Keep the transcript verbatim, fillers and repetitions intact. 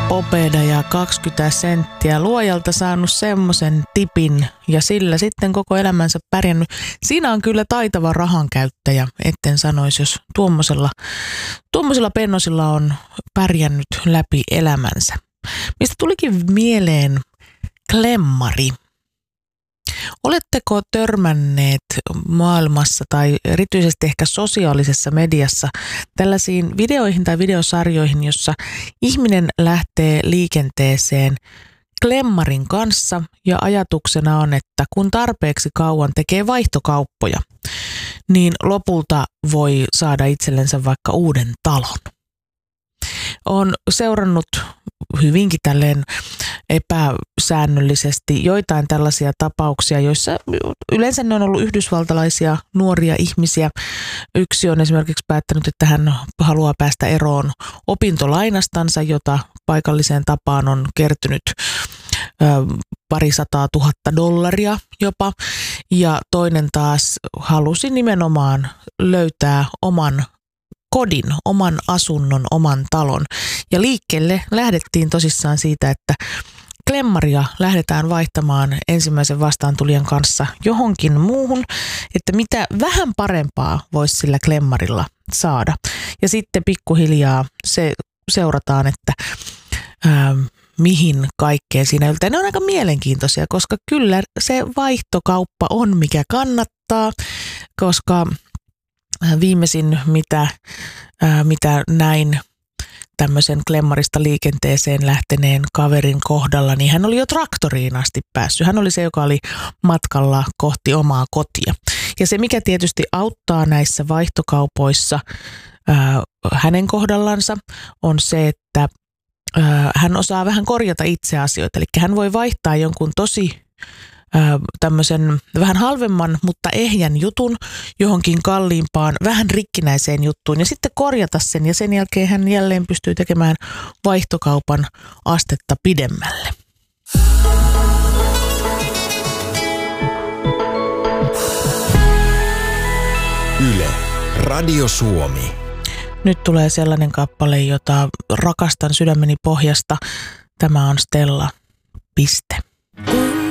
Popeda ja kaksikymmentä senttiä. Luojalta saanut semmoisen tipin ja sillä sitten koko elämänsä pärjännyt. Siinä on kyllä taitava rahankäyttäjä, etten sanoisi, jos tuommoisella, tuommoisella pennosilla on pärjännyt läpi elämänsä. Mistä tulikin mieleen klemmari. Oletteko törmänneet maailmassa tai erityisesti ehkä sosiaalisessa mediassa tällaisiin videoihin tai videosarjoihin, jossa ihminen lähtee liikenteeseen klemmarin kanssa ja ajatuksena on, että kun tarpeeksi kauan tekee vaihtokauppoja, niin lopulta voi saada itsellensä vaikka uuden talon. Olen seurannut hyvinkin tälleen epäsäännöllisesti joitain tällaisia tapauksia, joissa yleensä ne on ollut yhdysvaltalaisia nuoria ihmisiä. Yksi on esimerkiksi päättänyt, että hän haluaa päästä eroon opintolainastansa, jota paikalliseen tapaan on kertynyt ö, pari sataa tuhatta dollaria jopa. Ja toinen taas halusi nimenomaan löytää oman kodin, oman asunnon, oman talon. Ja liikkeelle lähdettiin tosissaan siitä, että klemmaria lähdetään vaihtamaan ensimmäisen vastaantulijan kanssa johonkin muuhun, että mitä vähän parempaa voisi sillä klemmarilla saada. Ja sitten pikkuhiljaa se seurataan, että ää, mihin kaikkeen siinä yltää. Ne on aika mielenkiintoisia, koska kyllä se vaihtokauppa on mikä kannattaa, koska viimeisin, mitä, ää, mitä näin tämmöisen klemmarista liikenteeseen lähteneen kaverin kohdalla, niin hän oli jo traktoriin asti päässyt. Hän oli se, joka oli matkalla kohti omaa kotia. Ja se, mikä tietysti auttaa näissä vaihtokaupoissa ää, hänen kohdallansa, on se, että ää, hän osaa vähän korjata itse asioita. Eli hän voi vaihtaa jonkun tosi tämmöisen vähän halvemman, mutta ehjän jutun johonkin kalliimpaan, vähän rikkinäiseen juttuun ja sitten korjata sen ja sen jälkeen hän jälleen pystyy tekemään vaihtokaupan astetta pidemmälle. Yle, Radio Suomi. Nyt tulee sellainen kappale, jota rakastan sydämeni pohjasta. Tämä on Stella. Piste.